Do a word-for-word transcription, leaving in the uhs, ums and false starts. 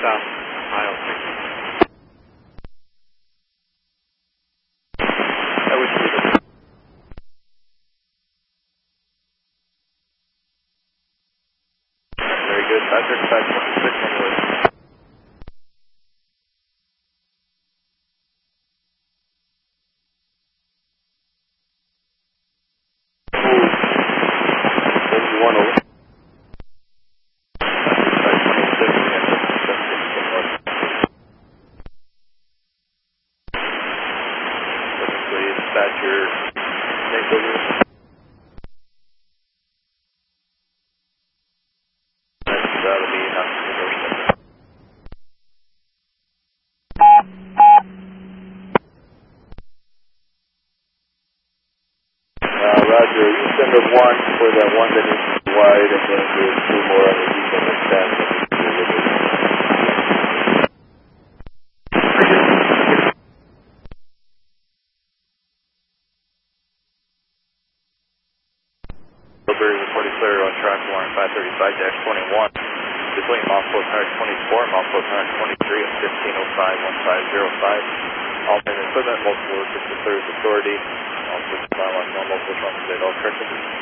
south, mile six. That would be the... Very good. five thirty-five twenty-six on the way. seventy-one over. Dispatch your snake over. That'll be enough for the doorstep. Uh, Roger, you send a one for that one that needs to be wide, and then there's two more on the east end of that. Millbury reported clear on track one five thirty-five dash twenty-one between Moscow Tower twenty-four and Moscow Tower twenty-three at fifteen oh five one five oh five. All main equipment, multiple workers declares authority. All system on normal push on state all correctly.